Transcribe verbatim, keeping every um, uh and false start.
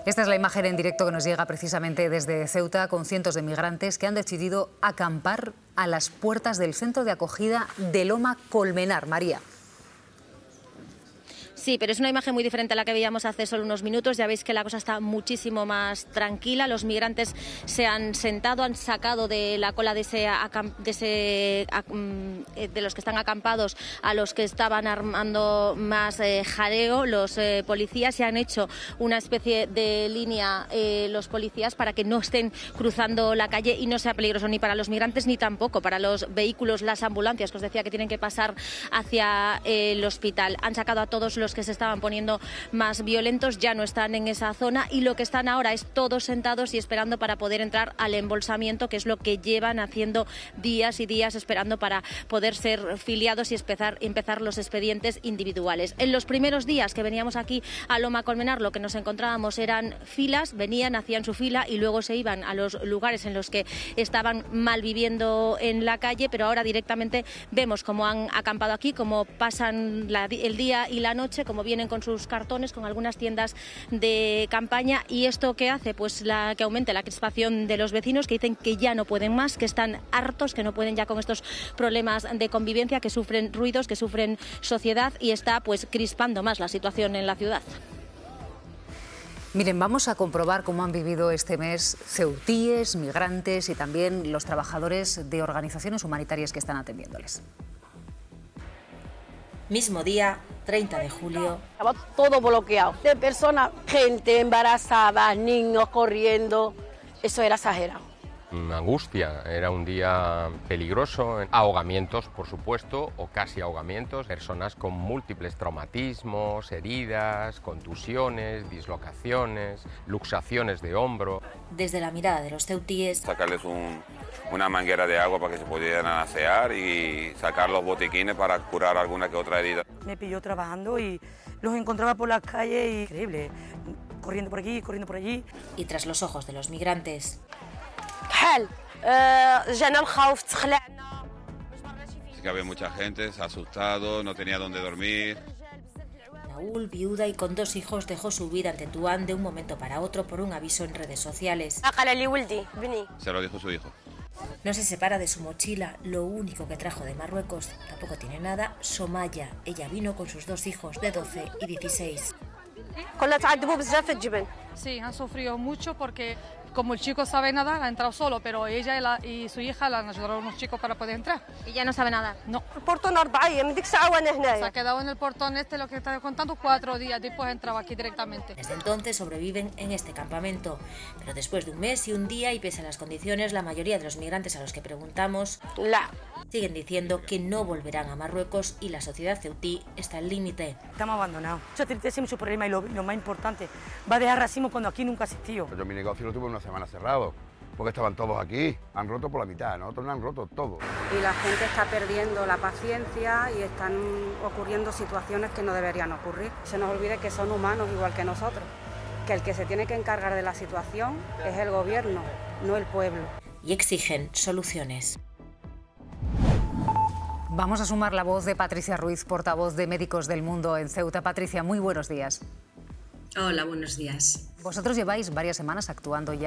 Esta es la imagen en directo que nos llega precisamente desde Ceuta, con cientos de migrantes que han decidido acampar a las puertas del centro de acogida de Loma Colmenar. María. Sí, pero es una imagen muy diferente a la que veíamos hace solo unos minutos. Ya veis que la cosa está muchísimo más tranquila. Los migrantes se han sentado, han sacado de la cola de, ese, de, ese, de los que están acampados a los que estaban armando más eh, jaleo. Los eh, policías se han hecho una especie de línea, eh, los policías, para que no estén cruzando la calle y no sea peligroso ni para los migrantes ni tampoco para los vehículos, las ambulancias que os decía que tienen que pasar hacia eh, el hospital. Han sacado a todos los que se estaban poniendo más violentos, ya no están en esa zona y lo que están ahora es todos sentados y esperando para poder entrar al embolsamiento, que es lo que llevan haciendo días y días, esperando para poder ser filiados y empezar, empezar los expedientes individuales. En los primeros días que veníamos aquí a Loma Colmenar, lo que nos encontrábamos eran filas, venían, hacían su fila y luego se iban a los lugares en los que estaban mal viviendo en la calle, pero ahora directamente vemos cómo han acampado aquí, cómo pasan la, el día y la noche, como vienen con sus cartones, con algunas tiendas de campaña. ¿Y esto qué hace? Pues la, que aumente la crispación de los vecinos, que dicen que ya no pueden más, que están hartos, que no pueden ya con estos problemas de convivencia, que sufren ruidos, que sufren sociedad, y está pues crispando más la situación en la ciudad. Miren, vamos a comprobar cómo han vivido este mes ceutíes, migrantes y también los trabajadores de organizaciones humanitarias que están atendiéndoles. Mismo día, treinta de julio. Estaba todo bloqueado. De personas, gente embarazada, niños corriendo. Eso era exagerado. Angustia, era un día peligroso, ahogamientos por supuesto, o casi ahogamientos, personas con múltiples traumatismos, heridas, contusiones, dislocaciones, luxaciones de hombro. Desde la mirada de los ceutíes, sacarles un, una manguera de agua para que se pudieran asear y sacar los botiquines para curar alguna que otra herida. Me pilló trabajando y los encontraba por las calles y increíble, corriendo por aquí, corriendo por allí. Y tras los ojos de los migrantes, sí que había mucha gente, se ha asustado, no tenía dónde dormir. Naúl, viuda y con dos hijos, dejó su vida en Tetuán de un momento para otro por un aviso en redes sociales. Se lo dijo su hijo. No se separa de su mochila, lo único que trajo de Marruecos. Tampoco tiene nada, Somaya. Ella vino con sus dos hijos de doce y dieciséis. Sí, han sufrido mucho porque como el chico sabe nadar, ha entrado solo, pero ella y, la, y su hija le han ayudado a unos chicos para poder entrar. ¿Y ya no sabe nadar? No. El portón Se ha quedado en el portón este, lo que estaba contando, cuatro días, después entraba aquí directamente. Desde entonces sobreviven en este campamento, pero después de un mes y un día y pese a las condiciones, la mayoría de los migrantes a los que preguntamos La. siguen diciendo que no volverán a Marruecos y la sociedad ceutí está al límite. Estamos abandonados. Mucha tristeza y mucho problema y lo, lo más importante, va a dejar racismo cuando aquí nunca ha existido. Yo mi negocio lo tuve una semana cerrado, porque estaban todos aquí, han roto por la mitad, nosotros no han roto todo. Y la gente está perdiendo la paciencia y están ocurriendo situaciones que no deberían ocurrir. Se nos olvide que son humanos igual que nosotros, que el que se tiene que encargar de la situación es el gobierno, no el pueblo. Y exigen soluciones. Vamos a sumar la voz de Patricia Ruiz, portavoz de Médicos del Mundo en Ceuta. Patricia, muy buenos días. Hola, buenos días. Vosotros lleváis varias semanas actuando ya